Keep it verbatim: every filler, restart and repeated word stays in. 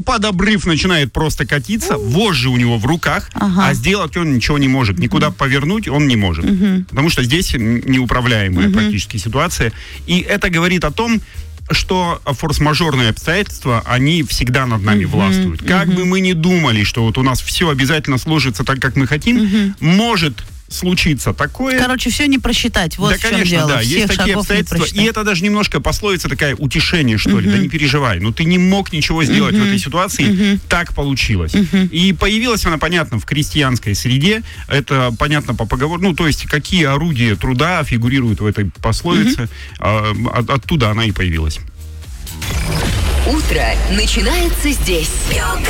под обрыв начинает просто катиться, вожжи у него в руках, ага. а сделать он ничего не может. Никуда uh-huh. повернуть он не может. Uh-huh. Потому что здесь неуправляемая uh-huh. практически ситуация. И это говорит о том, что форс-мажорные обстоятельства, они всегда над нами uh-huh, властвуют. Как uh-huh. бы мы ни думали, что вот у нас все обязательно сложится так, как мы хотим, uh-huh. может случится такое. Короче, все не просчитать. Вот да, в чем конечно, дело. да. Всех есть такие обстоятельства. И это даже немножко пословица такая, утешение, что uh-huh. ли. Да не переживай. Ну, ты не мог ничего сделать uh-huh. в этой ситуации. Uh-huh. Так получилось. Uh-huh. И появилась она, понятно, в крестьянской среде. Это понятно по поговору. Ну, то есть, какие орудия труда фигурируют в этой пословице. Uh-huh. А, от, оттуда она и появилась. Утро начинается здесь.